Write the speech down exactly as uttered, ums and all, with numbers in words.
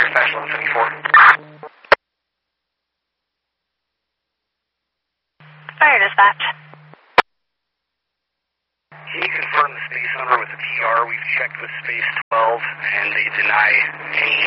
dispatch eleven seventy-four. Fire dispatch. Can you confirm the space number with the P R? We've checked with space twelve and they deny any